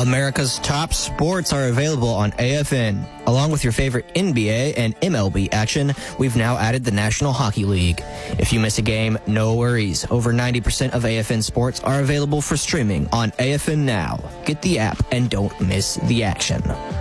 America's top sports are available on AFN. Along with your favorite NBA and MLB action, we've now added the National Hockey League. If you miss a game, no worries. Over 90% of AFN sports are available for streaming on AFN Now. Get the app and don't miss the action.